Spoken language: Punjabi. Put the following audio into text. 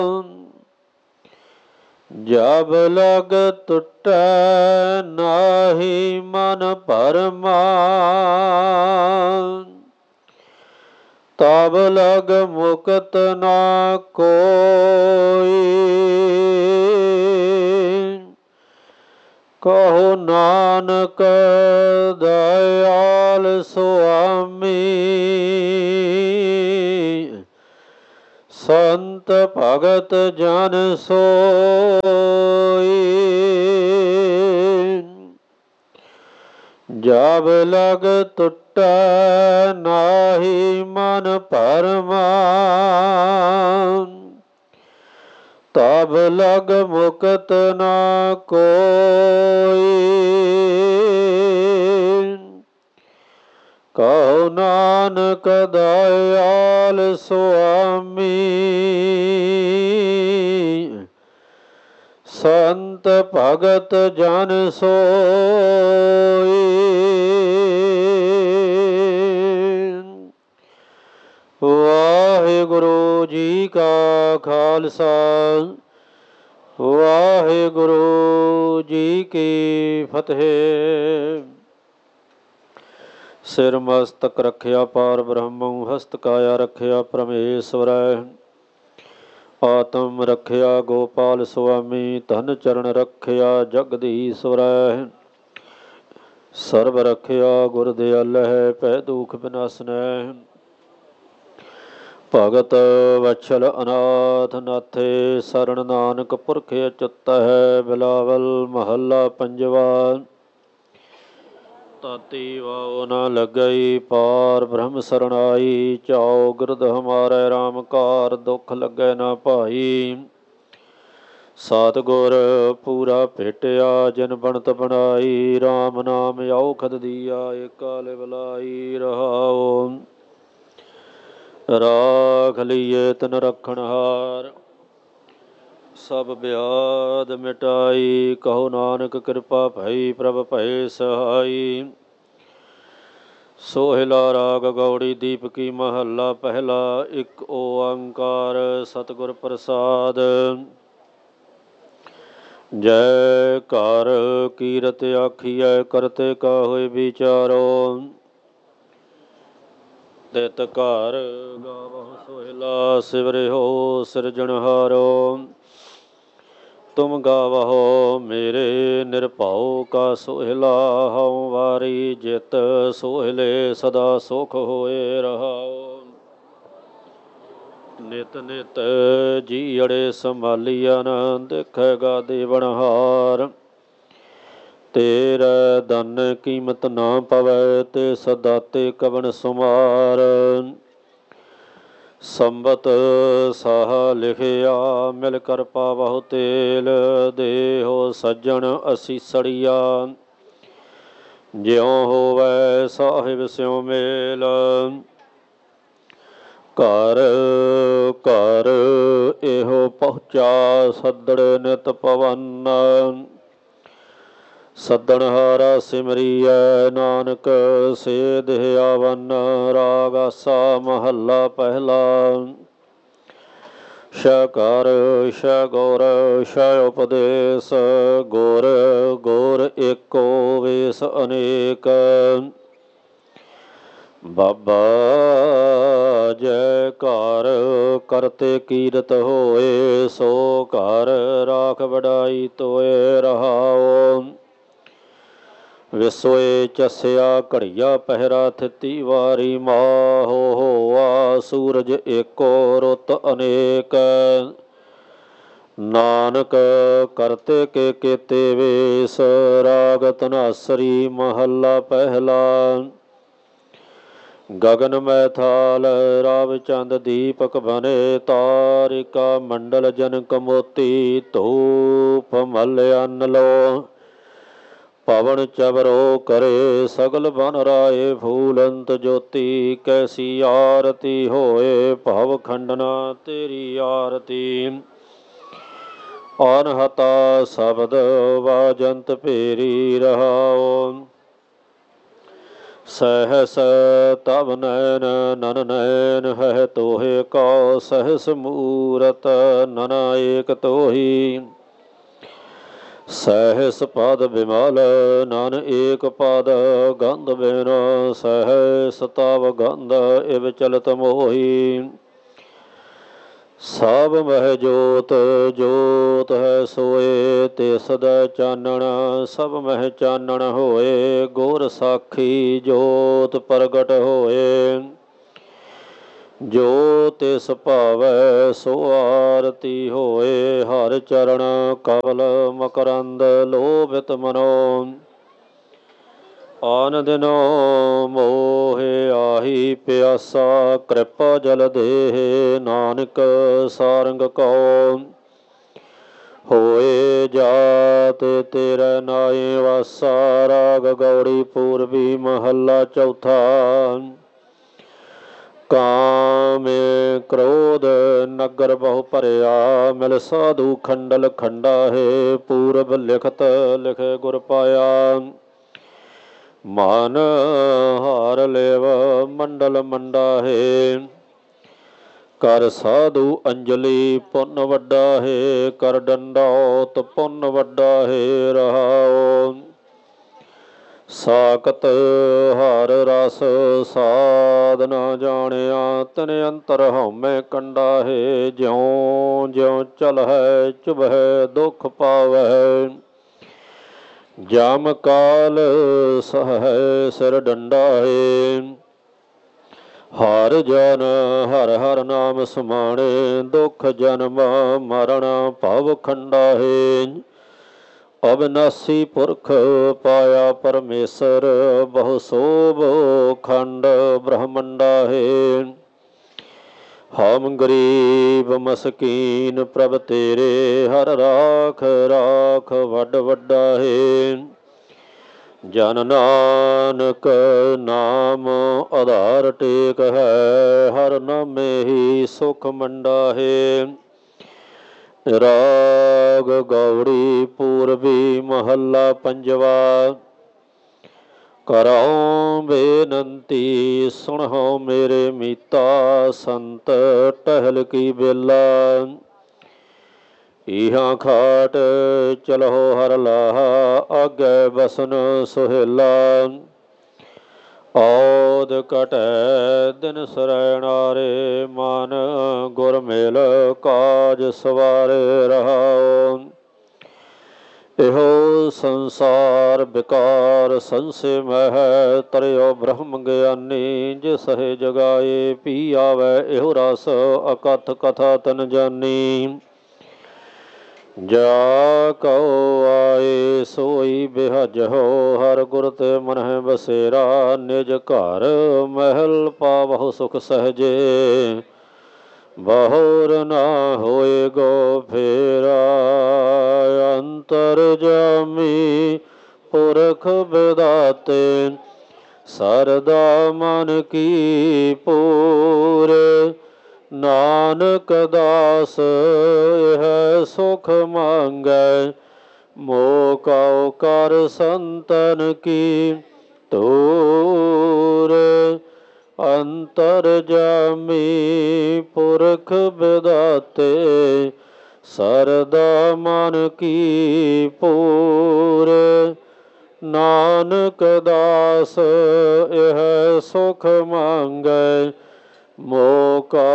ਜਬ ਲਗ ਟੁਟੈ ਨਾਹੀ ਮਨ ਭਰਮਾ, ਤਬ ਲਗ ਮੁਕਤ ਨਾ ਕੋਈ। ਕਹੋ ਨਾਨਕ ਦਇਆਲ ਸੁਆਮੀ, ਸੰਤ ਭਗਤ ਜਨ ਸੋਈ। ਜਬ ਲਗ ਟੁਟੈ ਨਾਹੀ ਮਨ ਭਰਮਾ, ਤਬ ਲਗ ਮੁਕਤ ਨਾ ਕੋਈ। ਕਹੋ ਨਾਨਕ ਦਇਆਲ ਸੁਆਮੀ, ਸੰਤ ਭਗਤ ਜਨ ਸੋਈ। ਵਾਹਿਗੁਰੂ ਜੀ ਕਾ ਖਾਲਸਾ, ਵਾਹਿਗੁਰੂ ਜੀ ਕੀ ਫਤਿਹ। ਸਿਰ ਮਸਤਕ ਰਖਿਆ ਪਾਰ ਬ੍ਰਹਮੰ, ਹਸਤ ਕਾਇਆ ਰਖਿਆ ਪਰਮੇਸ਼ਵਰੈ। ਆਤਮ ਰਖਿਆ ਗੋਪਾਲ ਸੁਆਮੀ, ਧਨ ਚਰਨ ਰਖਿਆ ਜਗਦੀਸ਼ਵਰੈ। ਸਰਬ ਰਖਿਆ ਗੁਰ ਦਿਆਲੈ, ਭੈ ਦੁਖ ਬਿਨਾਸਨੈ। ਭਗਤ ਵਛਲ ਅਨਾਥ ਨਾਥੇ, ਸਰਣ ਨਾਨਕ ਪੁਰਖ ਅਚੁੱਤ ਹੈ। ਬਿਲਾਵਲ ਮਹੱਲਾ ਪੰਜਵਾ। ਤਾਤੀ ਵਾਉ ਨ ਲੱਗਈ, ਪਾਰ ਬ੍ਰਹਮ ਸਰਣਾਈ। ਚਾਉ ਗਿਰਦ ਹਮਾਰੈ ਰਾਮ ਕਾਰ, ਦੁਖ ਲੱਗੈ ਨਾ ਭਾਈ। ਸਤਿਗੁਰ ਪੂਰਾ ਭੇਟਿਆ, ਜਿਨ ਬਣਤ ਬਣਾਈ। ਰਾਮ ਨਾਮ ਔਖਦ ਦੀਆ, ਏਕਾ ਲਿਵ ਲਾਈ। ਰਹਾਉ ਰਾਖ ਲਈਏ ਤਿਨ ਰਖਣਹਾਰ, ਸਭ ਬਿਆਦ ਮਿਟਾਈ। ਕਹੋ ਨਾਨਕ ਕਿਰਪਾ ਭਈ, ਪ੍ਰਭ ਭਏ ਸਹਾਈ। ਸੋਹਿਲਾ ਰਾਗ ਗੌੜੀ ਦੀਪਕੀ ਮਹੱਲਾ ਪਹਿਲਾ। ਇੱਕ ਓੰਕਾਰ ਸਤਿਗੁਰ ਪ੍ਰਸਾਦ। ਜੈ ਘਰ ਕੀਰਤ ਆਖੀਐ, ਕਰਤੇ ਕਾ ਹੋਇ ਵਿਚਾਰੋ। ਤਿਤ ਘਰ ਗਾਵਹੁ ਸੋਹਿਲਾ, ਸਿਵਰਿਓ ਸਿਰਜਣਹਾਰੋ। ਤੁਮ ਗਾਵਹੁ ਮੇਰੇ ਨਿਰਭਉ ਕਾ ਸੋਹਿਲਾ, ਹਉ ਵਾਰੀ ਜਿਤ ਸੋਹਿਲੇ ਸਦਾ ਸੁਖ ਹੋਏ। ਰਹਾਉ ਨਿਤ ਨਿਤ ਜੀ ਅੜੇ ਸੰਭਾਲੀਐਨ, ਦੇਖੇਗਾ ਦੇਵਨਹਾਰ। ਤੇਰੇ ਧਨ ਕੀਮਤ ਨਾ ਪਵੈ, ਤੇ ਸਦਾਤੇ ਕਵਣ ਸੁਮਾਰ। ਸੰਬਤ ਸਾਹ ਲਿਖਿਆ, ਮਿਲ ਕਰ ਪਾਵਹੁ ਤੇਲ। ਦੇਹੋ ਸੱਜਣ ਅਸੀਸੜੀਆ, ਜਿਉ ਹੋਵੈ ਸਾਹਿਬ ਸਿਉ ਮੇਲ। ਘਰ ਘਰ ਇਹੋ ਪਹੁੰਚਾ, ਸੱਦੜੇ ਨਿਤ ਪਵਨ। ਸੱਦਣਹਾਰਾ ਸਿਮਰੀਐ, ਨਾਨਕ ਸੇ ਦੇਹ ਆਵਨ। ਰਾਗ ਆਸਾ ਮਹੱਲਾ ਪਹਿਲਾ। ਸ਼ੈ ਘਰ ਸ਼ੈ ਗੌਰ ਸ਼ੈ ਉਪਦੇਸ, ਗੁਰ ਗੁਰ ਏਕੋ ਵੇਸ ਅਨੇਕ। ਬਾਬਾ ਜੈ ਘਰ ਕਰਤੇ ਕੀਰਤ ਹੋਏ, ਸੋ ਘਰ ਰਾਖ ਵਡਾਈ ਤੋਏ। ਰਹਾਉ ਵਿਸੋਏ ਚਸਿਆ, ਘੜੀਆ ਪਹਿਰਾ ਥਿਤੀ ਵਾਰੀ। ਮਾਹੋ ਹੋਆ ਸੂਰਜ ਏਕੋ, ਰੁੱਤ ਅਨੇਕ। ਨਾਨਕ ਕਰਤੇ ਕੇ ਕੇਤੇ ਵੇਸ, ਰਾਗ ਧਨਾਸਰੀ ਮਹੱਲਾ ਪਹਿਲਾ। ਗਗਨ ਮੈਥਾਲ ਰਾਵ ਚੰਦ ਦੀਪਕ ਬਨੇ, ਤਾਰਿਕਾ ਮੰਡਲ ਜਨਕ ਮੋਤੀ। ਧੂਪ ਮਲ ਅੰਨ ਲੋ, ਪਵਨ ਚਵਰੋ ਕਰੇ। ਸਗਲ ਬਨ ਰਾਏ ਫੂਲੰਤ ਜੋਤੀ, ਕੈਸੀ ਆਰਤੀ ਹੋਏ। ਭਵ ਖੰਡਨਾ ਤੇਰੀ ਆਰਤੀ, ਅਨਹਤਾ ਸ਼ਬਦ ਵਾਜੰਤ ਭੇਰੀ। ਰਹਾਉ सहस तब नैन नन नैन है तोहे कौ सहस मूरत नन एक तोही सहस पद विमल नन एक पद गंध बिन सहस तब गंध इव चलत मोही ਸਭ ਮਹਿ ਜੋਤ ਜੋਤ ਹੈ ਸੋਏ ਤੇ ਸਦਾ ਚਾਨਣ ਸਭ ਮਹਿ ਚਾਨਣ ਹੋਏ ਗੁਰ ਸਾਖੀ ਜੋਤ ਪ੍ਰਗਟ ਹੋਏ ਜੋ ਤਿਸ ਭਾਵੈ ਸੋ ਆਰਤੀ ਹੋਏ ਹਰ ਚਰਨ ਕਵਲ ਮਕਰੰਦ ਲੋਭਿਤ ਮਨੋ ਆਨ ਦਿਨੋ ਮੋਹਿ ਆਹੀ ਪਿਆਸਾ ਕਿਰਪਾ ਜਲ ਦੇਹ ਨਾਨਕ ਸਾਰੰਗ ਕਉ ਹੋਏ ਜਾਤ ਤੇਰੇ ਨਾਏ ਵਾਸਾ ਰਾਗ ਗੌੜੀ ਪੂਰਬੀ ਮਹੱਲਾ ਚੌਥਾ ਕਾਮੇ ਕ੍ਰੋਧ ਨਗਰ ਬਹੁ ਭਰਿਆ ਮਿਲ ਸਾਧੂ ਖੰਡਲ ਖੰਡਾ ਹੈ ਪੂਰਬ ਲਿਖਤ ਲਿਖੇ ਗੁਰ ਪਾਇਆ ਮਨ ਹਾਰ ਲੇਵ ਮੰਡਲ ਮੰਡਾ ਹੈ ਕਰ ਸਾਧੂ ਅੰਜਲੀ ਪੁੰਨ ਵੱਡਾ ਹੈ ਕਰ ਡੰਡੌਤ ਪੁੰਨ ਵੱਡਾ ਹੈ ਰਹਾਉ ਸਾਕਤ ਹਰ ਰਸ ਸਾਧ ਨਾ ਜਾਣਿਆ ਤਨ ਅੰਤਰ ਹਉਮੈ ਕੰਡਾ ਹੈ ਜਿਉ ਜਿਉ ਚਲ ਹੈ ਚੁਭੈ ਦੁਖ ਪਾਵੈ ਜਮ ਕਾਲ ਸਹੈ ਸਿਰ ਡੰਡਾ ਹੈ ਹਰ ਜਨ ਹਰ ਹਰ ਨਾਮ ਸਮਾਣੇ ਦੁਖ ਜਨਮ ਮਰਨ ਭਵ ਖੰਡਾ ਹੈ ਅਬਨਾਸੀ ਪੁਰਖ ਪਾਇਆ ਪਰਮੇਸ਼ਰ ਬਹੁ ਸੋਭ ਖੰਡ ਬ੍ਰਹਮੰਡਾ ਹੈ ਹਮ ਗਰੀਬ ਮਸਕੀਨ ਪ੍ਰਭ ਤੇਰੇ ਹਰ ਰਾਖ ਰਾਖ ਵੱਡ ਵੱਡਾ ਹੈ ਜਨ ਨਾਨਕ ਨਾਮ ਆਧਾਰ ਟੇਕ ਹੈ ਹਰ ਨਾਮੇ ਹੀ ਸੁਖ ਮੰਡਾ ਹੈ ਰਾਗ ਗੌੜੀ ਪੂਰਬੀ ਮਹੱਲਾ ਪੰਜਵਾ ਕਰਉ ਬੇਨੰਤੀ ਸੁਣਹੁ ਮੇਰੇ ਮੀਤਾ ਸੰਤ ਟਹਿਲ ਕੀ ਬੇਲਾ ਇਹਾਂ ਖਾਟ ਚਲਹੁ ਹਰ ਲਾਹਾ ਆਗੇ ਬਸਨ ਸੁਹੇਲਾ ਔਦ ਘਟੈ ਦਿਨ ਸਰੈਣਾਰੇ ਮਨ ਗੁਰ ਮੇਲ ਕਾਜ ਸਵਾਰੇ ਰਹਾਉ ਇਹੋ ਸੰਸਾਰ ਵਿਕਾਰ ਸੰਸੇ ਮਹਿ ਤਰਿਓ ਬ੍ਰਹਮ ਗਿਆਨੀ ਜਿਸ ਹੈ ਜਗਾਏ ਪੀ ਆਵੈ ਇਹੋ ਰਸ ਅਕਥ ਕਥਾ ਤਨ ਜਾਨੀ ਜਾ ਕਉ ਆਏ ਸੋਈ ਬਿਹਜਹੁ ਹਰ ਗੁਰ ਤੇ ਮਨਹਿ ਬਸੇਰਾ ਨਿਜ ਘਰ ਮਹਿਲ ਪਾਵਹੁ ਸੁਖ ਸਹਜੇ ਬਹੁਰ ਨਾ ਹੋਏ ਗੋ ਫੇਰਾ ਅੰਤਰ ਜਾਮੀ ਪੁਰਖ ਵਿਦਾਤੇ ਸਰਦਾ ਮਨ ਕੀ ਪੂਰੇ ਨਾਨਕ ਦਾਸ ਇਹ ਸੁਖ ਮੰਗੈ ਮੋਹ ਕਉ ਕਰ ਸੰਤਨ ਕੀ ਤੂਰ ਅੰਤਰ ਜਾਮੀ ਪੁਰਖ ਵਿਦਾਤੇ ਸਰਦਾ ਮਨ ਕੀ ਪੂਰ ਨਾਨਕ ਦਾਸ ਇਹ ਸੁਖ ਮੰਗੈ ਮੋਹ